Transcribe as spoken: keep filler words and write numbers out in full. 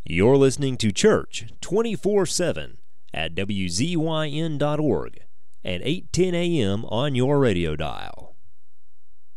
You're listening to Church twenty-four seven at W Z Y N dot org at eight ten a.m. on your radio dial.